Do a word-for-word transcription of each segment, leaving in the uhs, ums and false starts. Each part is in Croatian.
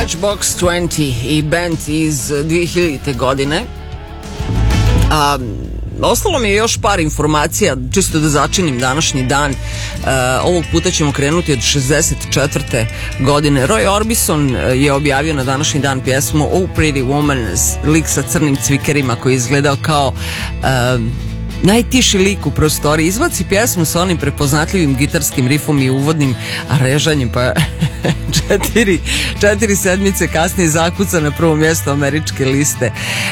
Matchbox dvadeset i band iz dve hiljadite. godine. A, ostalo mi je još par informacija, čisto da začinim današnji dan. E, ovog puta ćemo krenuti od šezdeset četvrte. godine. Roy Orbison je objavio na današnji dan pjesmu Oh Pretty Woman, lik sa crnim cvikerima koji je izgledao kao e, najtiši lik u prostoriji. Izbaci pjesmu sa onim prepoznatljivim gitarskim rifom i uvodnim režanjem, pa četiri, četiri sedmice kasnije zakuca na prvo mjesto američke liste.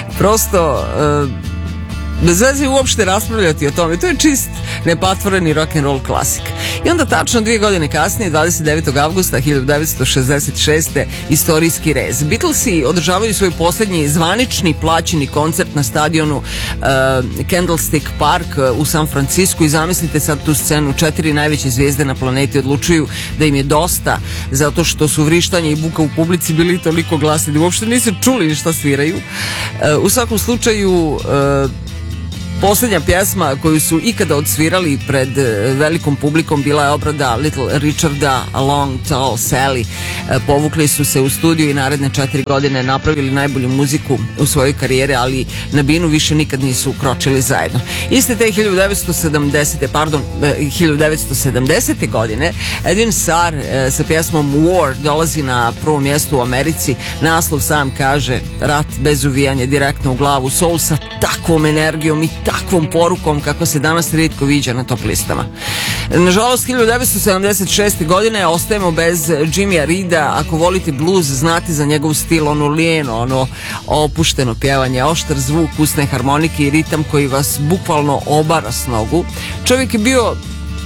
Prosto e, bez veze uopšte raspravljati o tome. To je čist nepatvoreni rock'n'roll klasik. I onda tačno dvije godine kasnije, dvadeset devetog avgusta hiljadu devetsto šezdeset šeste. istorijski rez. Beatlesi održavaju svoj posljednji zvanični plaćeni koncert na stadionu uh, Candlestick Park uh, u San Francisku i zamislite sad tu scenu. Četiri najveće zvijezde na planeti odlučuju da im je dosta zato što su vrištanje i buka u publici bili toliko glasni da uopšte nisu čuli šta sviraju. Uh, u svakom slučaju uh, posljednja pjesma koju su ikada odsvirali pred velikom publikom bila je obrada Little Richarda, A Long Tall Sally. Povukli su se u studiju i naredne četiri godine napravili najbolju muziku u svojoj karijeri, ali na binu više nikad nisu kročili zajedno. Iste te hiljadu devetsto sedamdesete. pardon, hiljadu devetsto sedamdesete. godine Edwin Starr sa pjesmom War dolazi na prvo mjesto u Americi. Naslov sam kaže rat bez uvijanja, direktno u glavu, soul sa takvom energijom i takvom porukom kako se danas rijetko viđa na top listama. Nažalost, hiljadu devetsto sedamdeset šeste. godine ostajemo bez Jimmya Reeda. Ako volite blues, znate za njegov stil, ono lijeno, ono opušteno pjevanje, oštar zvuk, usne harmonike i ritam koji vas bukvalno obara s nogu. Čovjek je bio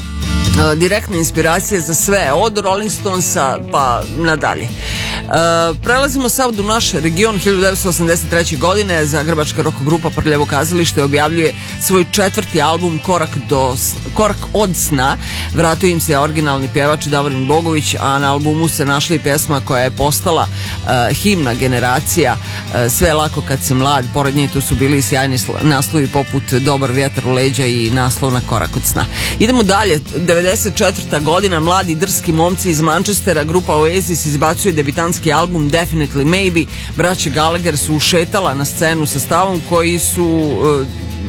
direktna inspiracija za sve, od Rolling Stonesa pa nadalje. Uh, prelazimo sad u naš region. hiljadu devetsto osamdeset treće. godine zagrebačka rock grupa Prljavo kazalište objavljuje svoj četvrti album Korak, do, Korak od sna. Vratio im se originalni pjevač Davorin Bogović, a na albumu se našla i pjesma koja je postala uh, himna generacija, uh, Sve lako kad si mlad. Pored nje tu su bili sjajni naslovi poput Dobar vjetar u leđa i naslov na Korak od sna. Idemo dalje. devedeset četvrta. godina, mladi drski momci iz Manchestera, grupa Oasis izbacuje debitanski album Definitely Maybe. Braće Gallagher su ušetala na scenu sa stavom koji su uh,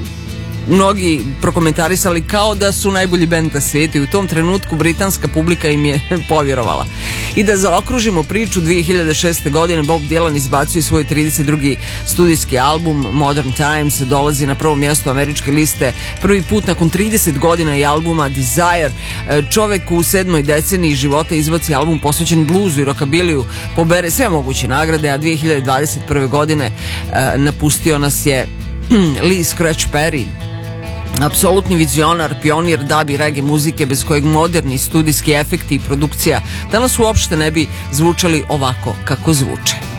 mnogi prokomentarisali kao da su najbolji bend na svijetu i u tom trenutku britanska publika im je povjerovala. I da zaokružimo priču, dvije hiljade šeste. godine Bob Dylan izbacuje svoj trideset drugi studijski album Modern Times, dolazi na prvo mjesto američke liste prvi put nakon trideset godina i albuma Desire. Čovek u sedmoj deceniji života izbaci album posvećen bluzu i rockabiliju, pobere sve moguće nagrade, a dvije hiljade dvadeset prve. godine napustio nas je Lee Scratch Perry, apsolutni vizionar, pionir dub i reggae muzike bez kojeg moderni studijski efekti i produkcija danas uopšte ne bi zvučali ovako kako zvuče.